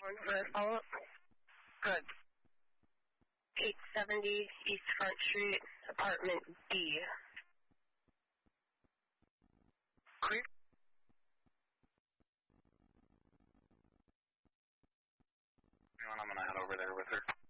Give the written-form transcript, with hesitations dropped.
For a follow-up? Good. 870 East Front Street, apartment D. Clear. I'm going to head over there with her.